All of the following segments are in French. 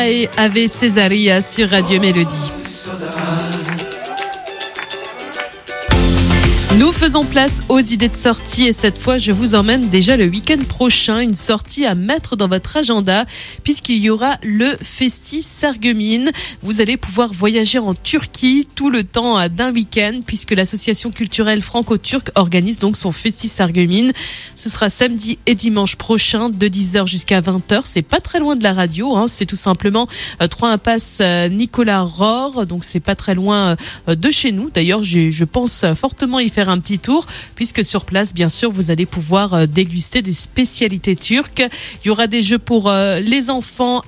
Et Ave Césaria sur Radio Mélodie. Nous faisons place aux idées de sortie et cette fois, je vous emmène déjà le week-end prochain, une sortie à mettre dans votre agenda puisqu'il y aura le Festi Sarreguemines. Vous allez pouvoir voyager en Turquie tout le temps d'un week-end puisque l'association culturelle franco-turque organise donc son Festi Sarreguemines. Ce sera samedi et dimanche prochain de 10h jusqu'à 20h. C'est pas très loin de la radio, c'est tout simplement 3 impasse Nicolas Rohr, donc c'est pas très loin de chez nous. D'ailleurs, je pense fortement y faire un petit tour puisque sur place, bien sûr, vous allez pouvoir déguster des spécialités turques. Il y aura des jeux pour les enfants,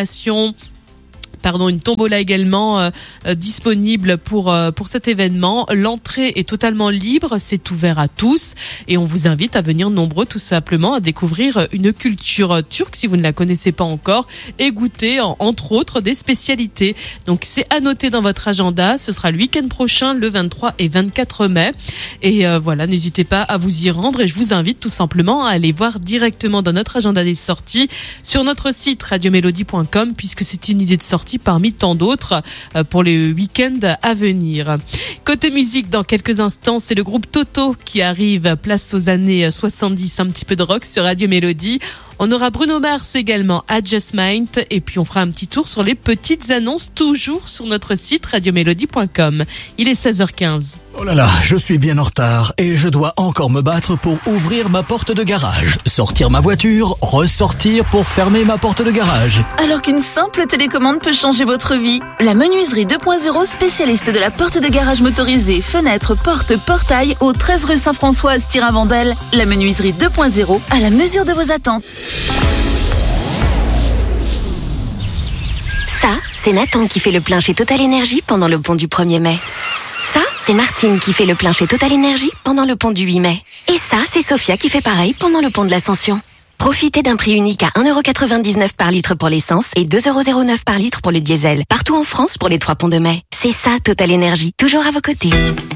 une tombola également disponible pour cet événement. L'entrée est totalement libre, c'est ouvert à tous et on vous invite à venir nombreux tout simplement à découvrir une culture turque si vous ne la connaissez pas encore et goûter entre autres des spécialités. Donc c'est à noter dans votre agenda, ce sera le week-end prochain le 23 et 24 mai et voilà, n'hésitez pas à vous y rendre et je vous invite tout simplement à aller voir directement dans notre agenda des sorties sur notre site radiomélodie.com puisque c'est une idée de sortie parmi tant d'autres pour les week-ends à venir. Côté musique, dans quelques instants, c'est le groupe Toto qui arrive, place aux années 70, un petit peu de rock sur Radio Mélodie. On aura Bruno Mars également, Just Mind, et puis on fera un petit tour sur les petites annonces, toujours sur notre site radiomélodie.com. Il est 16h15. Oh là là, je suis bien en retard et je dois encore me battre pour ouvrir ma porte de garage, sortir ma voiture, ressortir pour fermer ma porte de garage. Alors qu'une simple télécommande peut changer votre vie. La menuiserie 2.0, spécialiste de la porte de garage motorisée, fenêtres, portes, portail, au 13 rue Saint-François à Styrin-Vandel. La menuiserie 2.0 à la mesure de vos attentes. Ça, c'est Nathan qui fait le plein chez Total Énergie pendant le pont du 1er mai. Ça, c'est Martine qui fait le plein chez Total Énergie pendant le pont du 8 mai. Et ça, c'est Sophia qui fait pareil pendant le pont de l'Ascension. Profitez d'un prix unique à 1,99€ par litre pour l'essence et 2,09€ par litre pour le diesel. Partout en France pour les 3 ponts de mai. C'est ça, Total Énergie. Toujours à vos côtés.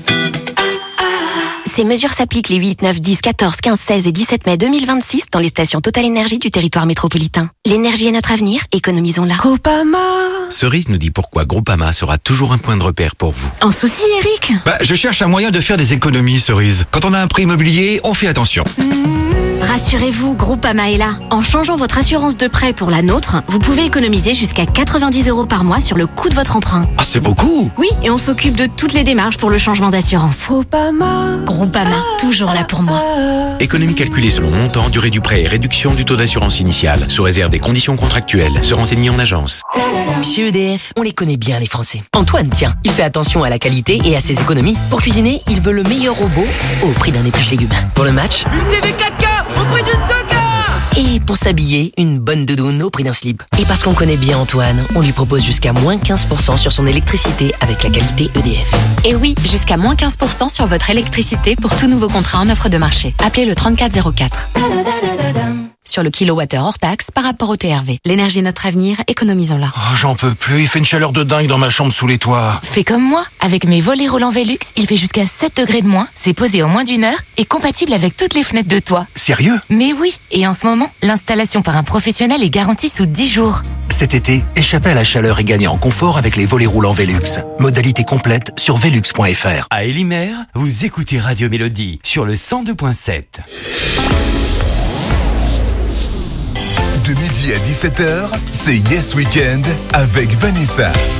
Ces mesures s'appliquent les 8, 9, 10, 14, 15, 16 et 17 mai 2026 dans les stations Total Énergie du territoire métropolitain. L'énergie est notre avenir, économisons-la. Groupama. Cerise nous dit pourquoi Groupama sera toujours un point de repère pour vous. Un souci, Eric? Je cherche un moyen de faire des économies, Cerise. Quand on a un prêt immobilier, on fait attention. Rassurez-vous, Groupama est là. En changeant votre assurance de prêt pour la nôtre, vous pouvez économiser jusqu'à 90€ par mois sur le coût de votre emprunt. Ah, c'est beaucoup! Oui, et on s'occupe de toutes les démarches pour le changement d'assurance. Groupama, toujours là pour moi. Économie calculée selon montant, durée du prêt et réduction du taux d'assurance initiale, sous réserve des conditions contractuelles. Se renseigner en agence. Chez EDF, on les connaît bien les Français. Antoine, tiens, il fait attention à la qualité et à ses économies. Pour cuisiner, il veut le meilleur robot au prix d'un épluche légumes. Pour le match, une TV 4K au prix d'une 2K. Et pour s'habiller, une bonne doudoune au prix d'un slip. Et parce qu'on connaît bien Antoine, on lui propose jusqu'à moins 15% sur son électricité avec la qualité EDF. Et oui, jusqu'à moins 15% sur votre électricité pour tout nouveau contrat en offre de marché. Appelez le 3404. Sur le kilowattheure hors taxe par rapport au TRV. L'énergie est notre avenir, économisons-la. Oh, j'en peux plus, il fait une chaleur de dingue dans ma chambre sous les toits. Fais comme moi. Avec mes volets roulants Velux, il fait jusqu'à 7 degrés de moins, c'est posé en moins d'1 heure et compatible avec toutes les fenêtres de toit. Sérieux? Mais oui, et en ce moment, l'installation par un professionnel est garantie sous 10 jours. Cet été, échappez à la chaleur et gagnez en confort avec les volets roulants Velux. Modalité complète sur velux.fr. À Elimère, vous écoutez Radio Mélodie sur le 102.7. De midi à 17h, c'est Yes Weekend avec Vanessa.